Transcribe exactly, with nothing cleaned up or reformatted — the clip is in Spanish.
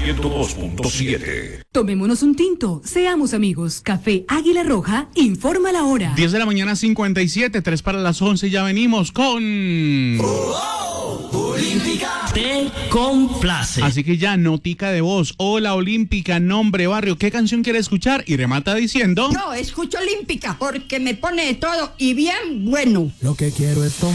ciento dos punto siete. Tomémonos un tinto, seamos amigos. Café Águila Roja, informa la hora. diez de la mañana, cincuenta y siete, tres para las once, ya venimos con... Oh, oh, Olímpica te complace. Así que ya, notica de voz. Hola, Olímpica, nombre, barrio, ¿qué canción quiere escuchar? Y remata diciendo... Yo escucho Olímpica porque me pone de todo y bien bueno. Lo que quiero es tomar